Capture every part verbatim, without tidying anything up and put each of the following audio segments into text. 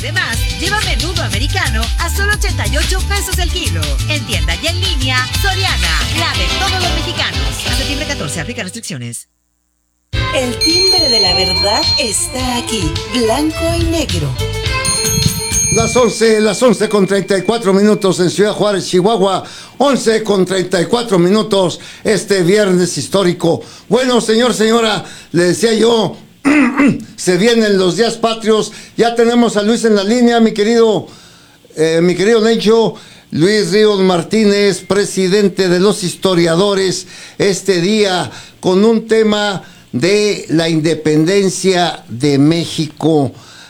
Además, lleva menudo americano a solo ochenta y ocho pesos el kilo. En tienda y en línea, Soriana, la de todos los mexicanos. Hasta septiembre catorce, aplica restricciones. El timbre de la verdad está aquí, blanco y negro. Las once, las once con treinta y cuatro minutos en Ciudad Juárez, Chihuahua. once con treinta y cuatro minutos este viernes histórico. Bueno, señor, señora, le decía yo, se vienen los días patrios. Ya tenemos a Luis en la línea, mi querido, eh, mi querido Necho. Luis Ríos Martínez, presidente de los historiadores, este día con un tema de la independencia de México.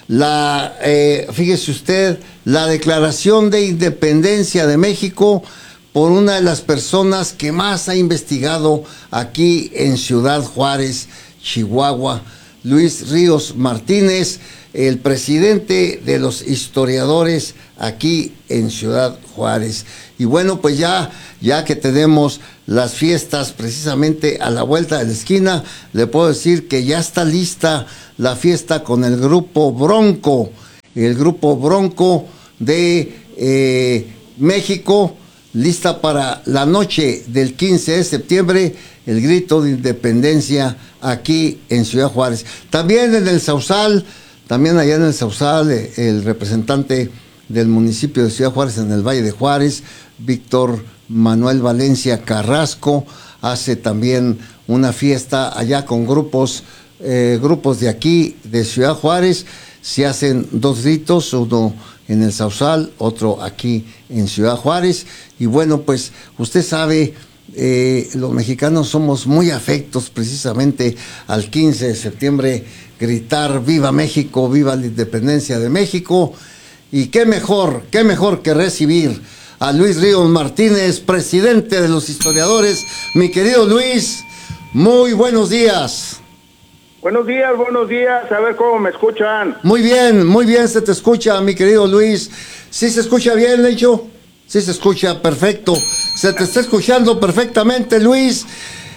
La, eh, fíjese usted, la declaración de independencia de México por una de las personas que más ha investigado aquí en Ciudad Juárez, Chihuahua, Luis Ríos Martínez, el presidente de los historiadores aquí en Ciudad Juárez. Y bueno, pues ya, ya que tenemos las fiestas precisamente a la vuelta de la esquina, le puedo decir que ya está lista la fiesta con el grupo Bronco, el grupo Bronco de eh, México, lista para la noche del quince de septiembre, el grito de independencia aquí en Ciudad Juárez. También en el Sausal, también allá en el Sausal, el representante del municipio de Ciudad Juárez en el Valle de Juárez, Víctor Manuel Valencia Carrasco, hace también una fiesta allá con grupos, eh, grupos de aquí, de Ciudad Juárez. Se hacen dos ritos, uno en el Sausal, otro aquí en Ciudad Juárez. Y bueno, pues usted sabe, eh, los mexicanos somos muy afectos precisamente al quince de septiembre, gritar viva México, viva la independencia de México. Y qué mejor, qué mejor que recibir a Luis Ríos Martínez, presidente de los historiadores. Mi querido Luis, muy buenos días. Buenos días, buenos días, a ver cómo me escuchan. Muy bien, muy bien se te escucha, mi querido Luis. ¿Sí se escucha bien, Lecho? Sí se escucha, perfecto. Se te está escuchando perfectamente, Luis.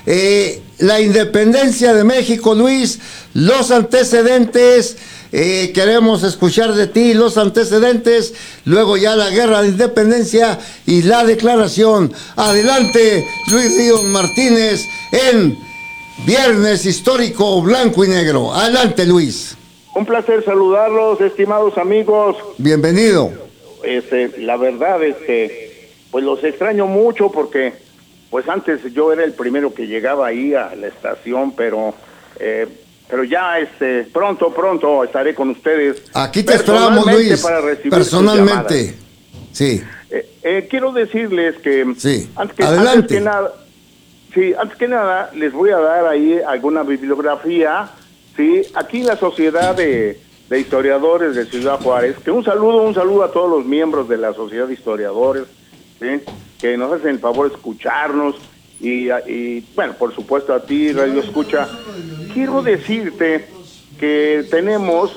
Eh, la independencia de México, Luis, los antecedentes, eh, queremos escuchar de ti los antecedentes, luego ya la guerra de independencia y la declaración. Adelante, Luis Ríos Martínez, en Viernes Histórico Blanco y Negro. Adelante, Luis. Un placer saludarlos, estimados amigos. Bienvenido. Este, la verdad es que pues los extraño mucho porque pues antes yo era el primero que llegaba ahí a la estación, pero eh, pero ya este pronto, pronto estaré con ustedes. Aquí te esperamos, Luis, para recibir personalmente. Sí. Eh, eh, quiero decirles que, sí. antes que adelante. Antes que nada, sí, antes que nada les voy a dar ahí alguna bibliografía. Sí, aquí la Sociedad de, de Historiadores de Ciudad Juárez, que un saludo, un saludo a todos los miembros de la Sociedad de Historiadores, ¿sí?, que nos hacen el favor de escucharnos, y, y bueno, por supuesto a ti, Radio Escucha. Quiero decirte que tenemos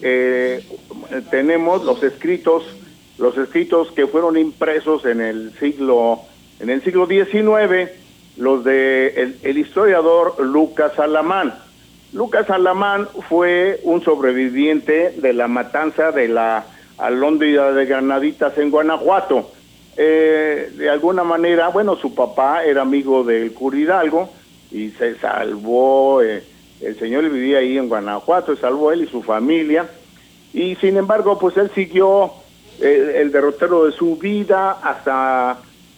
eh, tenemos los escritos, los escritos que fueron impresos en el siglo, en el siglo diecinueve, los de el, el historiador Lucas Alamán. Lucas Alamán fue un sobreviviente de la matanza de la Alhóndiga de Granaditas en Guanajuato. Eh, de alguna manera, bueno, su papá era amigo del cura Hidalgo y se salvó, eh, el señor vivía ahí en Guanajuato, se salvó él y su familia, y sin embargo, pues él siguió eh, el derrotero de su vida hasta,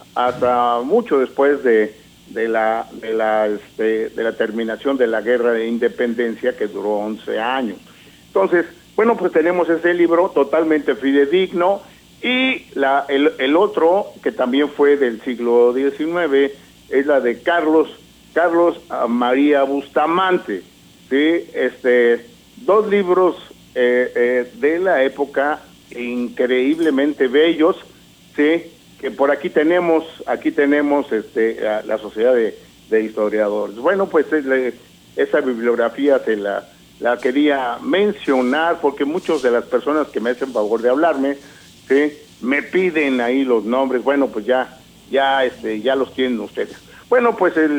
hasta mucho después de de la de la este, de la terminación de la guerra de independencia, que duró once años. Entonces, bueno, pues tenemos ese libro totalmente fidedigno, y la el, el otro que también fue del siglo diecinueve es la de Carlos Carlos María Bustamante, sí, este dos libros eh, eh, de la época increíblemente bellos, sí, que por aquí tenemos, aquí tenemos este la, la Sociedad de, de Historiadores. Bueno, pues es, le, esa bibliografía se la, la quería mencionar porque muchas de las personas que me hacen favor de hablarme, ¿sí?, me piden ahí los nombres. Bueno, pues ya, ya, este, ya los tienen ustedes. Bueno, pues el,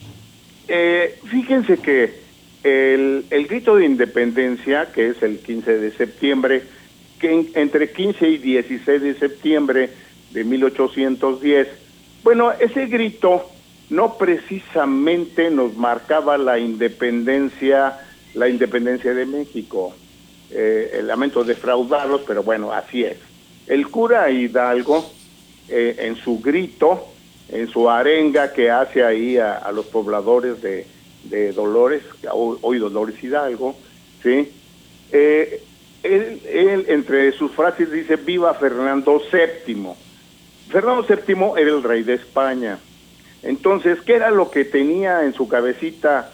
eh, fíjense que el, el grito de independencia, que es el quince de septiembre, que en, entre quince y dieciséis de septiembre de mil ochocientos diez, bueno, ese grito no precisamente nos marcaba la independencia, la independencia de México. Eh, lamento defraudarlos, pero bueno, así es. El cura Hidalgo, eh, en su grito, en su arenga que hace ahí a, a los pobladores de, de Dolores, hoy Dolores Hidalgo, ¿sí? Eh, él, él, entre sus frases, dice: viva Fernando séptimo. Fernando séptimo era el rey de España. Entonces, ¿qué era lo que tenía en su cabecita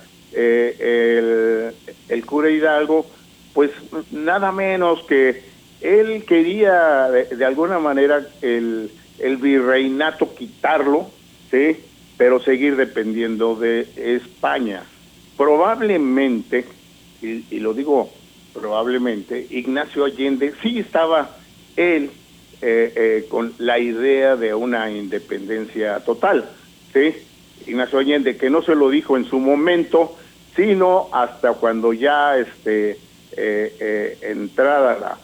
eh, el, el cura Hidalgo? Pues nada menos que él quería de, de alguna manera el, el virreinato quitarlo, ¿sí? Pero seguir dependiendo de España. Probablemente, y, y lo digo probablemente, Ignacio Allende sí estaba él eh, eh, con la idea de una independencia total, ¿sí? Ignacio Allende, que no se lo dijo en su momento, sino hasta cuando ya este eh, eh, entrada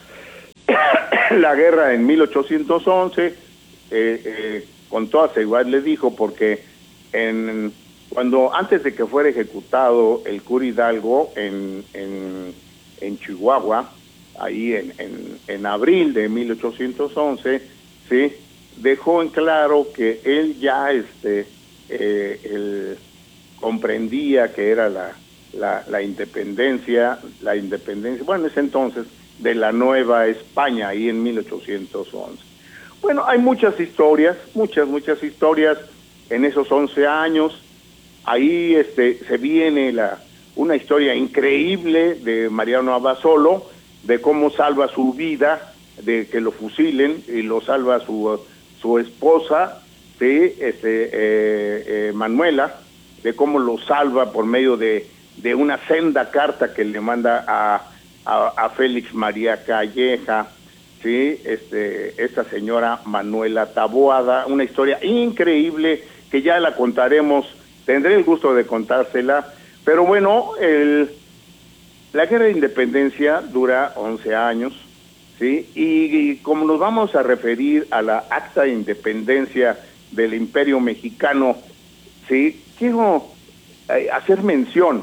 la, la guerra en mil ochocientos once, eh, eh, con toda seguridad le dijo, porque en cuando antes de que fuera ejecutado el cura Hidalgo en, en, en Chihuahua, ahí en, en, en abril de mil ochocientos once, ¿sí? Dejó en claro que él ya este eh, él comprendía que era la, la, la independencia, la independencia, bueno, en ese entonces, de la Nueva España, ahí en mil ochocientos once. Bueno, hay muchas historias, muchas, muchas historias en esos once años. Ahí este se viene la una historia increíble de Mariano Abasolo, de cómo salva su vida, de que lo fusilen, y lo salva su, su esposa, ¿sí? este, eh, eh, Manuela, de cómo lo salva por medio de, de una senda carta que le manda a, a, a Félix María Calleja, ¿sí? este, esta señora Manuela Taboada, una historia increíble que ya la contaremos, tendré el gusto de contársela, pero bueno, el, la guerra de independencia dura once años, ¿sí? Y, y como nos vamos a referir a la acta de independencia del Imperio Mexicano, ¿sí? Quiero eh, hacer mención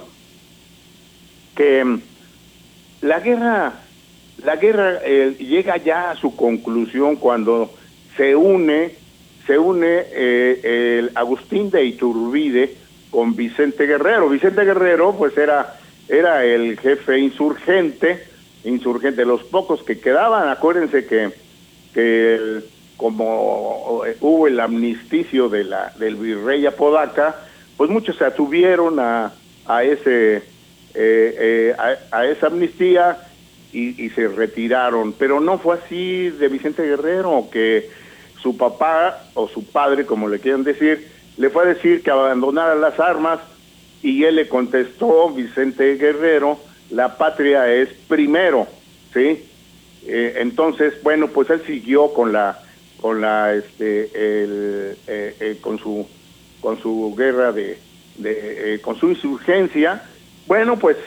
que um, la guerra, la guerra eh, llega ya a su conclusión cuando se une, se une eh, el Agustín de Iturbide con Vicente Guerrero. Vicente Guerrero, pues era, era el jefe insurgente, insurgente, de los pocos que quedaban. Acuérdense que, que el, como hubo el amnisticio de la, del virrey Apodaca, pues muchos se atuvieron a, a ese, eh, eh, a, a esa amnistía y, y se retiraron. Pero no fue así de Vicente Guerrero, que su papá o su padre, como le quieran decir, le fue a decir que abandonara las armas, y él le contestó, Vicente Guerrero: la patria es primero, ¿sí? Eh, entonces, bueno, pues él siguió con la, con la, este, el, eh, eh, con su, con su guerra de, de eh, con su insurgencia. Bueno, pues,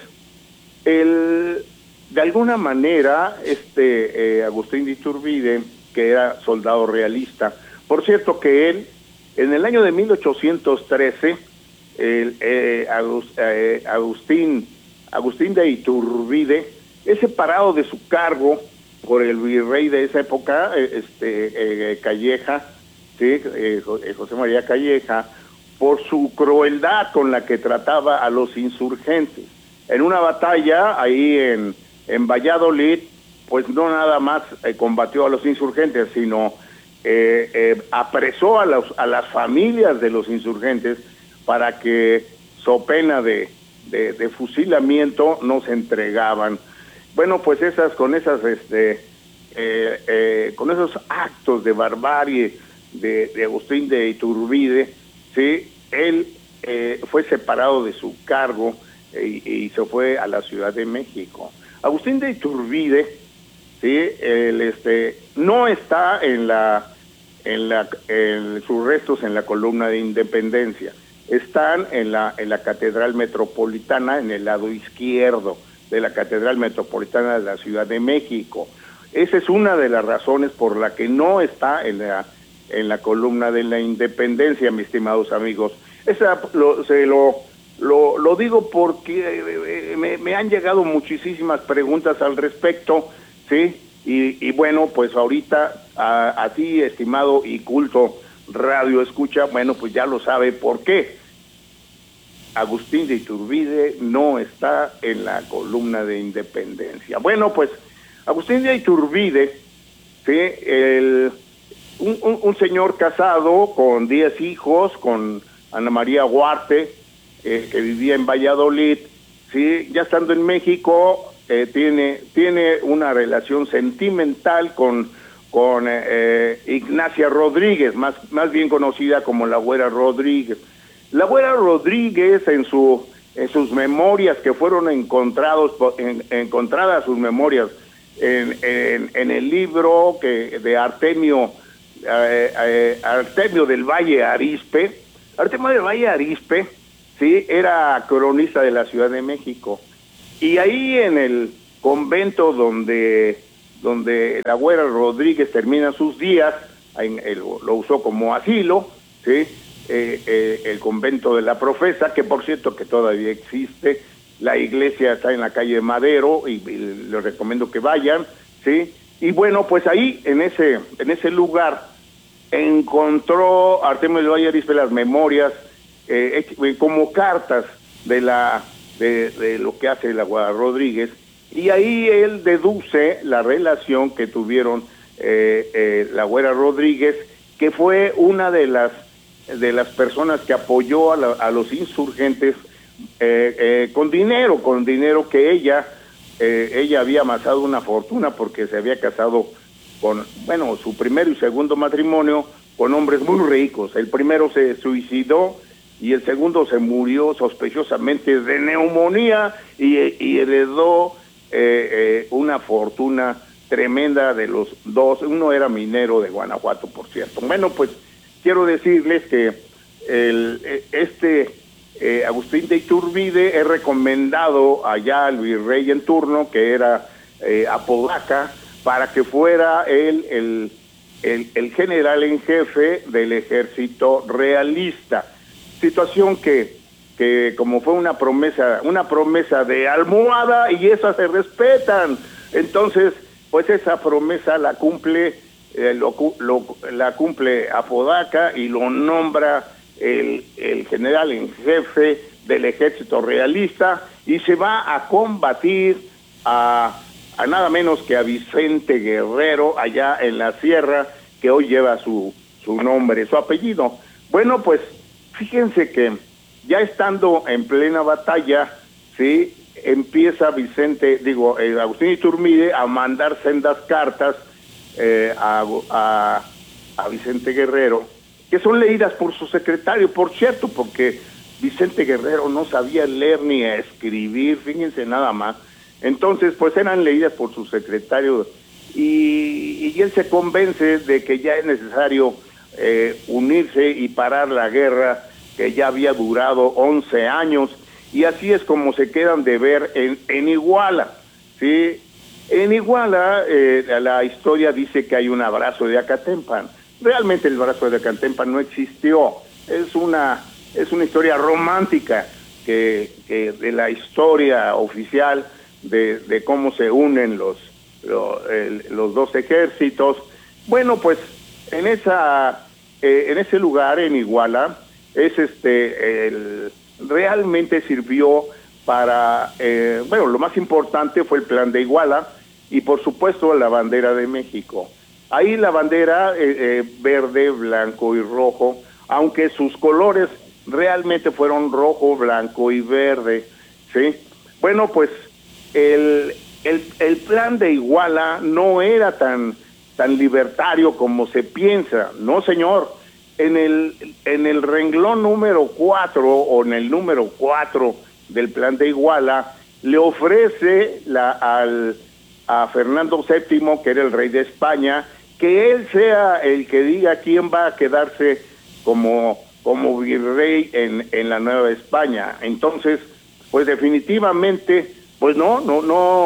el, de alguna manera, este eh, Agustín de Iturbide, que era soldado realista, por cierto que él, en el año de mil ochocientos trece, el, eh, Agustín, Agustín de Iturbide es separado de su cargo por el virrey de esa época, este eh, Calleja, ¿sí? eh, José María Calleja, por su crueldad con la que trataba a los insurgentes. En una batalla ahí en, en Valladolid, pues no nada más eh, combatió a los insurgentes, sino Eh, eh, apresó a, los, a las familias de los insurgentes para que, so pena de, de, de fusilamiento, no se entregaban. Bueno, pues esas, con esas, este, eh, eh, con esos actos de barbarie de, de Agustín de Iturbide, sí, él eh, fue separado de su cargo y, y se fue a la Ciudad de México. Agustín de Iturbide, sí, el, este, no está en la, en la, en sus restos en la columna de Independencia. Están en la, en la Catedral Metropolitana, en el lado izquierdo de la Catedral Metropolitana de la Ciudad de México. esa es una de las razones por la que no está en la, en la columna de la independencia, mis estimados amigos. Esa lo, se lo, lo, lo digo porque me, me han llegado muchísimas preguntas al respecto, ¿sí? Y, y bueno, pues ahorita a, a ti, estimado y culto radio escucha, bueno, pues ya lo sabe por qué. Agustín de Iturbide no está en la columna de independencia. Bueno, pues Agustín de Iturbide, ¿sí? El, un, un, un señor casado con diez hijos, con Ana María Huarte, eh, que vivía en Valladolid, ¿sí? Ya estando en México, eh, tiene, tiene una relación sentimental con, con eh, Ignacia Rodríguez, más, más bien conocida como la Güera Rodríguez. La Güera Rodríguez, en su en sus memorias que fueron encontrados en, encontradas sus memorias en, en, en el libro que de Artemio eh, eh, Artemio del Valle Arizpe, Artemio del Valle Arizpe, sí, era cronista de la Ciudad de México, y ahí en el convento donde donde la Güera Rodríguez termina sus días, en el, lo usó como asilo, sí. Eh, eh, el convento de la Profesa, que por cierto que todavía existe, la iglesia está en la calle Madero y, y les recomiendo que vayan, sí, y bueno, pues ahí en ese en ese lugar encontró Artemio del Valle Arizpe las memorias eh, como cartas de la de, de lo que hace la Güera Rodríguez, y ahí él deduce la relación que tuvieron eh, eh, la Güera Rodríguez, que fue una de las de las personas que apoyó a, la, a los insurgentes eh, eh, con dinero, con dinero que ella, eh, ella había amasado una fortuna porque se había casado con, bueno, su primero y segundo matrimonio con hombres muy ricos. El primero se suicidó y el segundo se murió sospechosamente de neumonía y, y heredó eh, eh, una fortuna tremenda de los dos. Uno era minero de Guanajuato, por cierto. Bueno, pues quiero decirles que el, este eh, Agustín de Iturbide es recomendado allá al virrey en turno, que era eh, Apodaca, para que fuera él el, el, el general en jefe del ejército realista. Situación que, que como fue una promesa, una promesa de almohada, y esas se respetan. Entonces, pues esa promesa la cumple Eh, lo, lo, la cumple Apodaca y lo nombra el, el general en jefe del ejército realista, y se va a combatir a, a nada menos que a Vicente Guerrero allá en la sierra, que hoy lleva su, su nombre, su apellido. Bueno, pues fíjense que ya estando en plena batalla, sí, empieza Vicente, digo, eh, Agustín Iturbide a mandar sendas cartas Eh, a, a, a Vicente Guerrero, que son leídas por su secretario, por cierto, porque Vicente Guerrero no sabía leer ni escribir, fíjense nada más. Entonces, pues eran leídas por su secretario, y, y él se convence de que ya es necesario eh, unirse y parar la guerra, que ya había durado once años, y así es como se quedan de ver en, en Iguala, ¿sí? En Iguala, eh, la historia dice que hay un abrazo de Acatempan. Realmente el abrazo de Acatempan no existió. Es una es una historia romántica que, que de la historia oficial de, de cómo se unen los los, el, los dos ejércitos. Bueno, pues en esa eh, en ese lugar en Iguala es este el, realmente sirvió para eh, bueno, lo más importante fue el Plan de Iguala. Y por supuesto la bandera de México. Ahí la bandera eh, eh, verde, blanco y rojo, aunque sus colores realmente fueron rojo, blanco y verde, ¿sí? Bueno, pues el, el, el plan de Iguala no era tan, tan libertario como se piensa, no señor. En el, en el renglón número cuatro o en el número cuatro del plan de Iguala le ofrece la, al a Fernando séptimo, que era el rey de España, que él sea el que diga quién va a quedarse como, como virrey en, en la Nueva España. Entonces, pues definitivamente, pues no, no, no,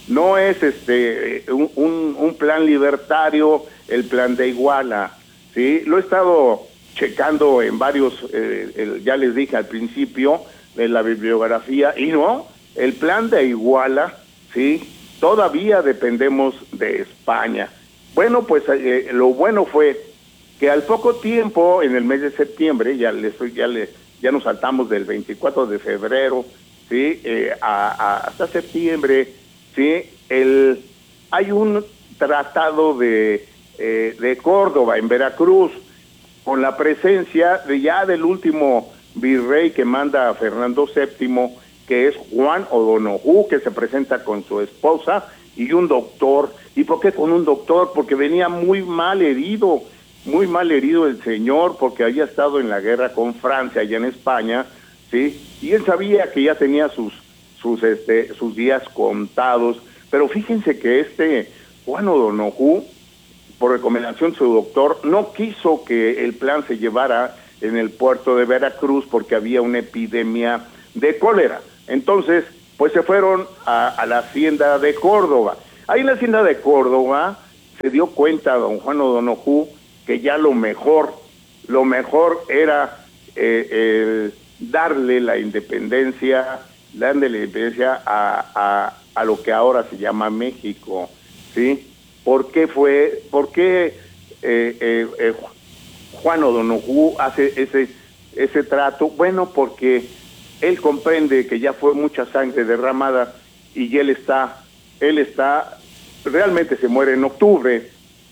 no es este un, un, un plan libertario, el plan de Iguala, ¿sí? Lo he estado checando en varios, eh, el, ya les dije al principio, de la bibliografía, y no, el plan de Iguala, ¿sí? Todavía dependemos de España. Bueno, pues eh, lo bueno fue que al poco tiempo, en el mes de septiembre, ya le estoy, ya le, ya nos saltamos del veinticuatro de febrero, sí, eh, a, a, hasta septiembre, sí, el, hay un tratado de, eh, de Córdoba en Veracruz, con la presencia de ya del último virrey que manda a Fernando séptimo, que es Juan O'Donoghue, que se presenta con su esposa y un doctor. ¿Y por qué con un doctor? Porque venía muy mal herido, muy mal herido el señor, porque había estado en la guerra con Francia, allá en España, ¿sí? Y él sabía que ya tenía sus, sus, este, sus días contados. Pero fíjense que este Juan O'Donoghue, por recomendación de su doctor, no quiso que el plan se llevara en el puerto de Veracruz porque había una epidemia de cólera. Entonces, pues se fueron a, a la hacienda de Córdoba. Ahí en la hacienda de Córdoba se dio cuenta don Juan O'Donoghue que ya lo mejor, lo mejor era eh, eh, darle la independencia, darle la independencia a, a, a lo que ahora se llama México, ¿sí? ¿Por qué fue, por qué eh, eh, eh, Juan O'Donoghue hace ese, ese trato? Bueno, porque él comprende que ya fue mucha sangre derramada y él está, él está, realmente se muere en octubre,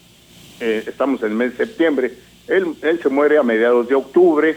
eh, estamos en el mes de septiembre, él, él se muere a mediados de octubre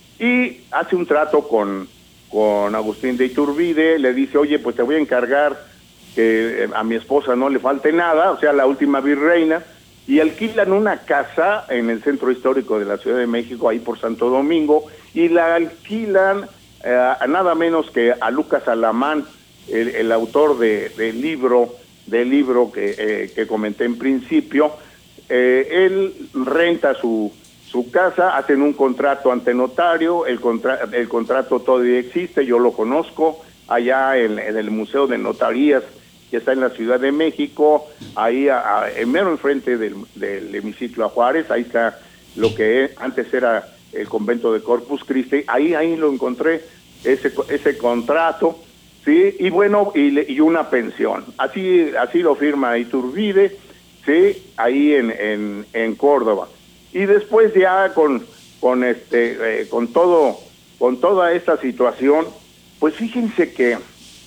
y hace un trato con, con Agustín de Iturbide, le dice, oye, pues te voy a encargar que a mi esposa no le falte nada, o sea, la última virreina, y alquilan una casa en el centro histórico de la Ciudad de México, ahí por Santo Domingo, y la alquilan eh, a nada menos que a Lucas Alamán, el, el autor de, del libro, del libro que, eh, que comenté en principio. Eh, él renta su, su casa, hacen un contrato ante notario, el, contra, el contrato todavía existe, yo lo conozco, allá en, en el Museo de Notarías, que está en la Ciudad de México, ahí a, a, en mero enfrente del, del hemiciclo a Juárez, ahí está lo que antes era el convento de Corpus Christi, ahí ahí lo encontré, ese ese contrato, sí, y bueno, y, y una pensión, así así lo firma Iturbide, sí, ahí en, en, en Córdoba. Y después ya con, con este, eh, con todo, con toda esta situación, pues fíjense que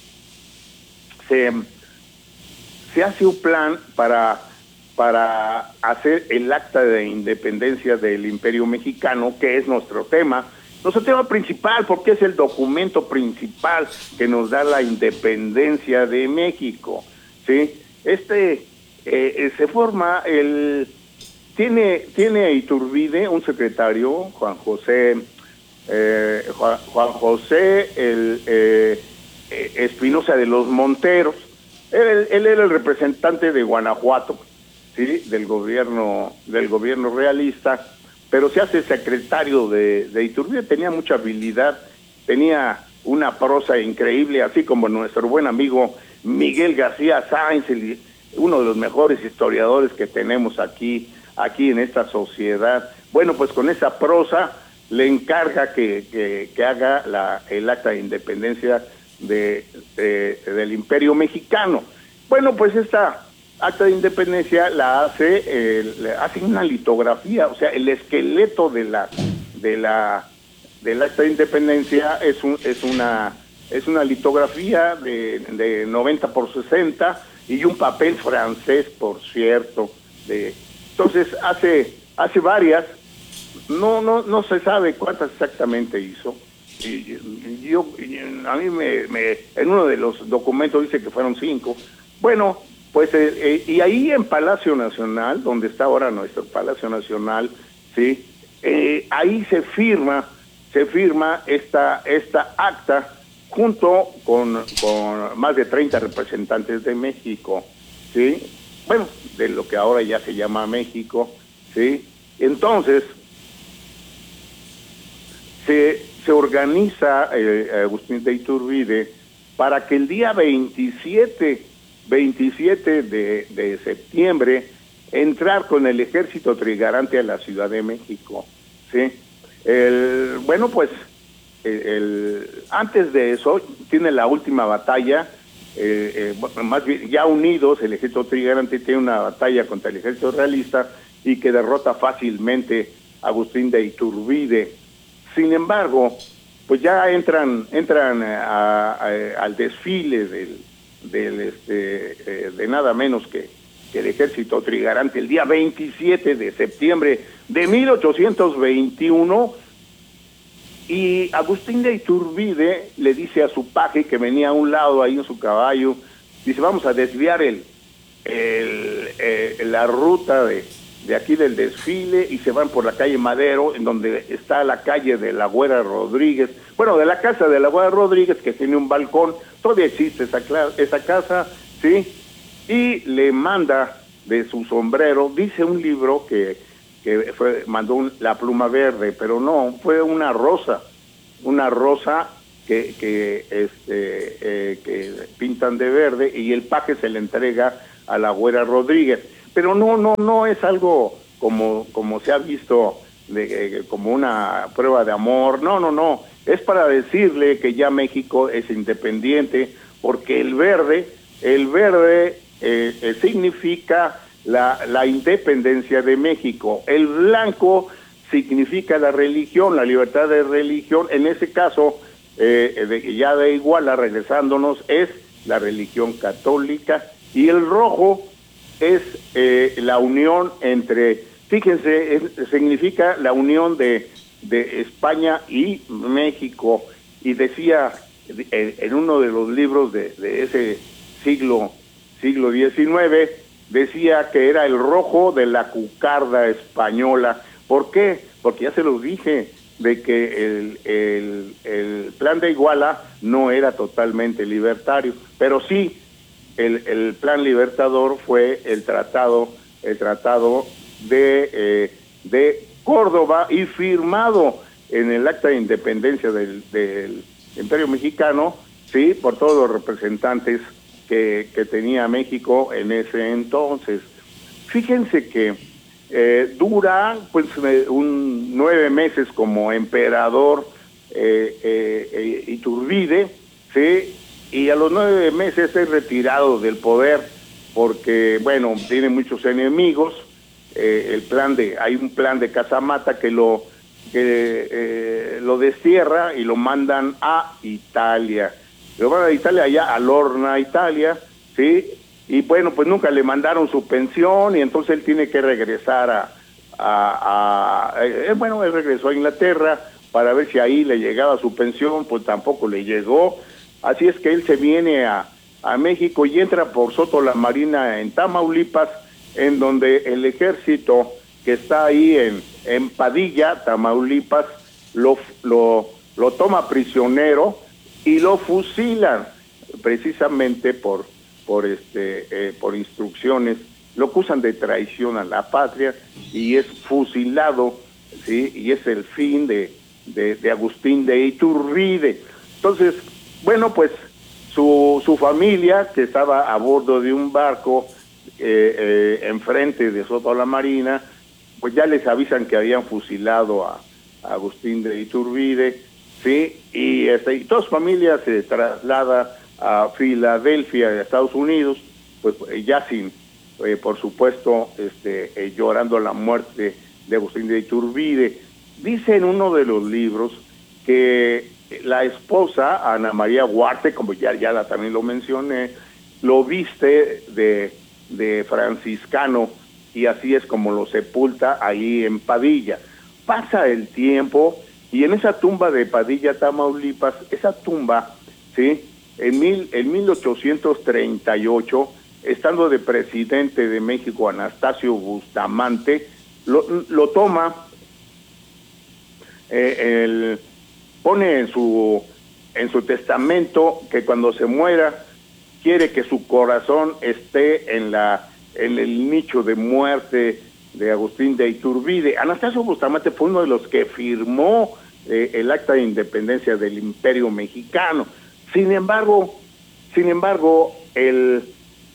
se se hace un plan para, para hacer el acta de independencia del Imperio Mexicano, que es nuestro tema, nuestro tema principal, porque es el documento principal que nos da la independencia de México, ¿sí? Este, eh, se forma, el tiene, tiene Iturbide un secretario, Juan José, eh, Juan, Juan José el, eh, Espinosa de los Monteros. Él, él era el representante de Guanajuato, sí, del gobierno, del gobierno realista, pero se hace secretario de, de Iturbide. Tenía mucha habilidad, tenía una prosa increíble, así como nuestro buen amigo Miguel García Sáenz, el, uno de los mejores historiadores que tenemos aquí, aquí en esta sociedad. Bueno, pues con esa prosa le encarga que, que, que haga la, el acta de independencia De, de, del Imperio Mexicano. Bueno, pues esta acta de independencia la hace, eh, le hace una litografía, o sea, el esqueleto de la de la del acta de independencia es un es una es una litografía de, de noventa por sesenta y un papel francés, por cierto. De, entonces hace hace varias, no no no se sabe cuántas exactamente hizo. Y yo, a mí me, me, en uno de los documentos dice que fueron cinco. Bueno, pues, eh, eh, y ahí en Palacio Nacional, donde está ahora nuestro Palacio Nacional, sí, eh, ahí se firma, se firma esta, esta acta junto con, con más de treinta representantes de México, sí, bueno, de lo que ahora ya se llama México, sí. Entonces, se se organiza eh, Agustín de Iturbide para que el día veintisiete veintisiete de septiembre, entrar con el ejército trigarante a la Ciudad de México, ¿sí? El, bueno, pues, el, el, antes de eso, tiene la última batalla, eh, eh, más bien, ya unidos, el ejército trigarante tiene una batalla contra el ejército realista y que derrota fácilmente a Agustín de Iturbide. Sin embargo, pues ya entran entran a, a, al desfile del, del este, eh, de nada menos que, que el ejército trigarante el día veintisiete de septiembre de mil ochocientos veintiuno, y Agustín de Iturbide le dice a su paje que venía a un lado ahí en su caballo, dice, vamos a desviar el, el, eh, la ruta de, de aquí del desfile, y se van por la calle Madero, en donde está la calle de la Güera Rodríguez, bueno, de la casa de la Güera Rodríguez, que tiene un balcón, todavía existe esa, esa casa, ¿sí? Y le manda de su sombrero, dice un libro que, que fue, mandó un, la pluma verde, pero no, fue una rosa, una rosa que, que, este, eh, que pintan de verde, y el paje se le entrega a la Güera Rodríguez. Pero no, no, no es algo como, como se ha visto, de, eh, como una prueba de amor, no, no, no, es para decirle que ya México es independiente, porque el verde, el verde eh, eh, significa la, la independencia de México, el blanco significa la religión, la libertad de religión, en ese caso, eh, de, ya de Iguala, regresándonos, es la religión católica, y el rojo es eh, la unión entre, fíjense, es, significa la unión de, de España y México, y decía en, en uno de los libros de, de ese siglo, siglo diecinueve, decía que era el rojo de la cucarda española. ¿Por qué? Porque ya se los dije, de que el, el, el plan de Iguala no era totalmente libertario, pero sí, El, el plan libertador fue el tratado, el tratado de, eh, de Córdoba, y firmado en el acta de independencia del, del Imperio Mexicano, sí, por todos los representantes que, que tenía México en ese entonces. Fíjense que eh, dura pues un nueve meses como emperador eh, eh, eh, Iturbide, sí, y a los nueve meses es retirado del poder porque, bueno, tiene muchos enemigos. Eh, el plan de, hay un plan de Casamata que lo que eh, lo destierra y lo mandan a Italia. Lo mandan a Italia, allá a Lorna, Italia, ¿sí? Y bueno, pues nunca le mandaron su pensión, y entonces él tiene que regresar a, a, a eh, bueno, él regresó a Inglaterra para ver si ahí le llegaba su pensión, pues tampoco le llegó. Así es que él se viene a, a México y entra por Soto la Marina en Tamaulipas, en donde el ejército que está ahí en, en Padilla, Tamaulipas, lo, lo, lo toma prisionero y lo fusilan, precisamente por, por, este, eh, por instrucciones, lo acusan de traición a la patria y es fusilado, ¿sí? Y es el fin de, de, de Agustín de Iturbide. Entonces, bueno, pues su, su familia, que estaba a bordo de un barco eh, eh, enfrente de Soto la Marina, pues ya les avisan que habían fusilado a, a Agustín de Iturbide, ¿sí? Y, este, y toda su familia se traslada a Filadelfia, Estados Unidos, pues ya sin, eh, por supuesto, este, eh, llorando la muerte de Agustín de Iturbide. Dice en uno de los libros que la esposa, Ana María Huarte, como ya, ya la, también lo mencioné, lo viste de, de franciscano, y así es como lo sepulta ahí en Padilla. Pasa el tiempo, y en esa tumba de Padilla, Tamaulipas, esa tumba, ¿sí? En, mil, en mil ochocientos treinta y ocho, estando de presidente de México Anastasio Bustamante, lo, lo toma, eh, el... pone en su en su testamento que cuando se muera quiere que su corazón esté en la en el nicho de muerte de Agustín de Iturbide. Anastasio Bustamante fue uno de los que firmó eh, el acta de independencia del Imperio Mexicano. Sin embargo, sin embargo, el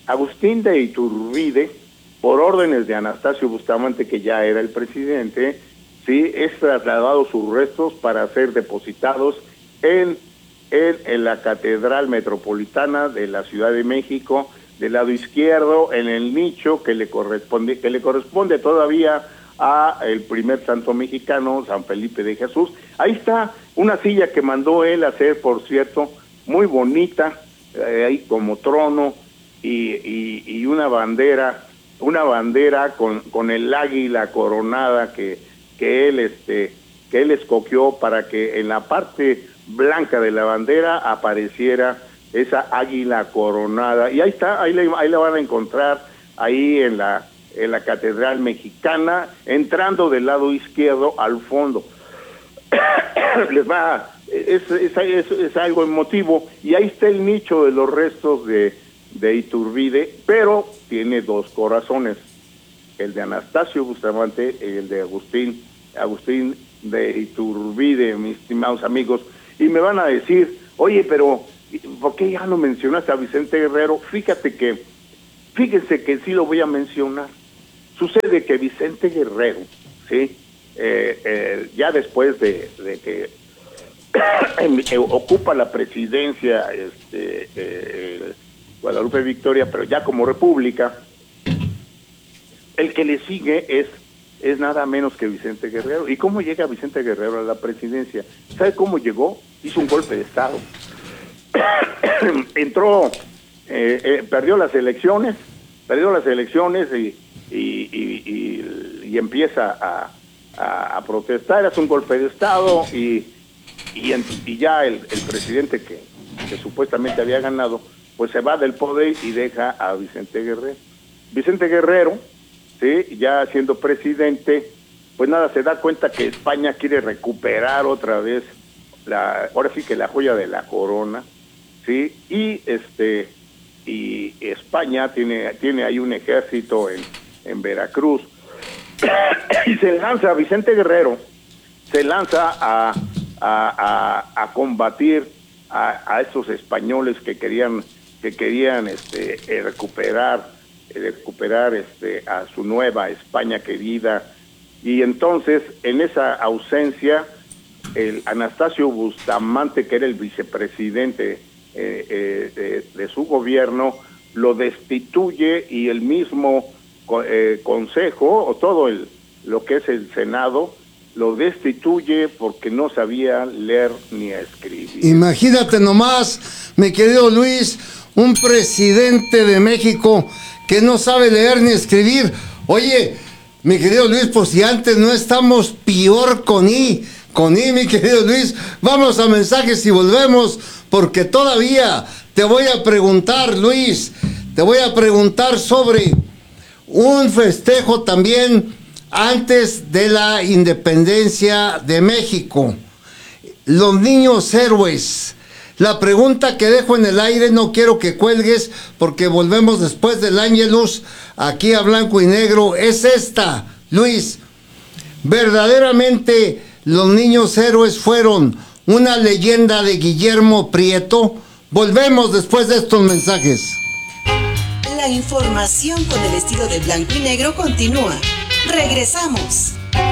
Agustín de Iturbide, por órdenes de Anastasio Bustamante, que ya era el presidente, sí, es trasladado sus restos para ser depositados en, en, en la Catedral Metropolitana de la Ciudad de México, del lado izquierdo, en el nicho que le corresponde, que le corresponde todavía a el primer santo mexicano, San Felipe de Jesús. Ahí está una silla que mandó él hacer, por cierto, muy bonita, eh, ahí como trono, y, y, y una bandera, una bandera con, con el águila coronada que, que él este, que él escogió para que en la parte blanca de la bandera apareciera esa águila coronada. Y ahí está, ahí le, ahí la van a encontrar, ahí en la en la Catedral Mexicana, entrando del lado izquierdo al fondo. Les va, es, es, es, es algo emotivo, y ahí está el nicho de los restos de, de Iturbide, pero tiene dos corazones, el de Anastasio Bustamante y el de Agustín, Agustín de Iturbide, mis estimados amigos. Y me van a decir, oye, pero ¿por qué ya no mencionaste a Vicente Guerrero? Fíjate que, fíjense que sí lo voy a mencionar. Sucede que Vicente Guerrero, sí, eh, eh, ya después de, de que eh, ocupa la presidencia este, eh, Guadalupe Victoria, pero ya como república, el que le sigue es es nada menos que Vicente Guerrero. ¿Y cómo llega Vicente Guerrero a la presidencia? ¿Sabe cómo llegó? Hizo un golpe de Estado. Entró, eh, eh, perdió las elecciones, perdió las elecciones y Y, y, y, y empieza a, a, a protestar, hace un golpe de Estado y, y, en, y ya el, el presidente que, que supuestamente había ganado, pues se va del poder y deja a Vicente Guerrero. Vicente Guerrero, sí, ya siendo presidente, pues nada, se da cuenta que España quiere recuperar otra vez, la, ahora sí que la joya de la corona, sí, y este y España tiene, tiene ahí un ejército en en Veracruz, y se lanza Vicente Guerrero, se lanza a, a, a, a combatir a, a estos españoles que querían que querían este eh, recuperar eh, recuperar este a su nueva España querida. Y entonces, en esa ausencia, el Anastasio Bustamante, que era el vicepresidente eh, eh, de, de su gobierno, lo destituye, y el mismo Eh, consejo, o todo el lo que es el Senado, lo destituye porque no sabía leer ni escribir. Imagínate nomás, mi querido Luis, un presidente de México que no sabe leer ni escribir. Oye, mi querido Luis, pues si antes no estamos peor con I, con I, mi querido Luis. Vamos a mensajes y volvemos, porque todavía te voy a preguntar, Luis, te voy a preguntar sobre un festejo también antes de la independencia de México. Los niños héroes. La pregunta que dejo en el aire, no quiero que cuelgues porque volvemos después del Ángelus aquí a Blanco y Negro, es esta, Luis. ¿Verdaderamente los niños héroes fueron una leyenda de Guillermo Prieto? Volvemos después de estos mensajes. La información con el estilo de Blanco y Negro continúa. Regresamos.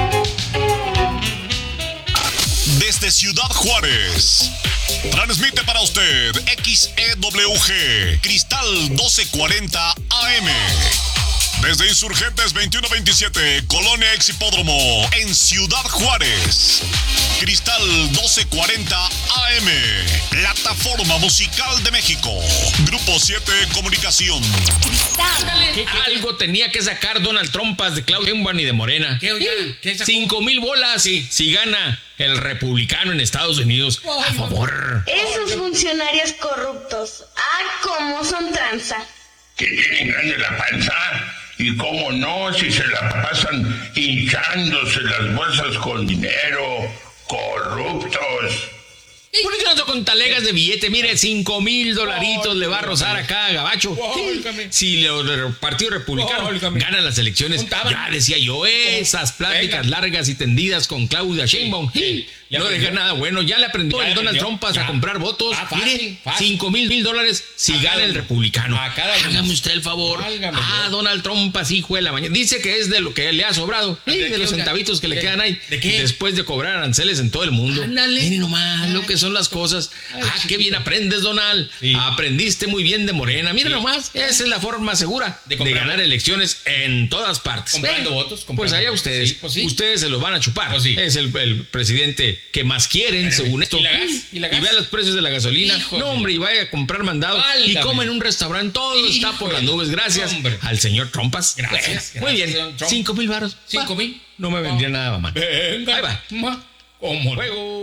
Desde Ciudad Juárez, transmite para usted X E W G Cristal doce cuarenta A M. Desde Insurgentes veintiuno veintisiete, Colonia Ex Hipódromo, en Ciudad Juárez. Cristal doce cuarenta A M, Plataforma Musical de México. Grupo siete Comunicación. ¿Qué, qué? Algo tenía que sacar Donald Trump de Claudia Sheinbaum y de Morena. ¿Qué, oye? ¿Qué sacó? Cinco mil bolas si, si gana el republicano en Estados Unidos. A favor. Esos funcionarios corruptos. Ah, cómo son tranza. Que tienen grande la panza. Y cómo no, si se la pasan hinchándose las bolsas con dinero. Corruptos. ¿Por qué no con talegas de billete? Mire, cinco mil dolaritos le va a rozar acá a Gabacho. Si el Partido Republicano gana las elecciones, ya decía yo, esas pláticas largas y tendidas con Claudia Sheinbaum, no deja nada bueno. Ya le aprendió el Donald Trump a comprar votos. Mire, cinco mil mil dólares si gana el Republicano. Hágame usted el favor. Ah, Donald Trump, así hijo de la mañana. Dice que es de lo que le ha sobrado, de los centavitos que le quedan ahí, después de cobrar aranceles en todo el mundo. Mire nomás lo que son las cosas. Ah, qué bien aprendes, Donald. Sí. Aprendiste muy bien de Morena. Mira sí. nomás, esa es la forma segura de, de ganar elecciones en todas partes. Comprando ¿Eh? votos. Comprando pues allá votos. ustedes. Sí, pues sí. Ustedes se los van a chupar. Pues sí. Es el, el presidente que más quieren, Pero, según esto. ¿Y la gas? ¿Y la gas? Y vea los precios de la gasolina. Híjole. No, hombre, y vaya a comprar mandado. Válgame. Y come en un restaurante. Todo Híjole. está por las nubes. Gracias hombre. al señor Trompas. Gracias. Bueno, muy bien. Cinco mil varos. Cinco mil. No me vendría no. nada, mamá. Venga. Ahí va. ¿Cómo? Juego.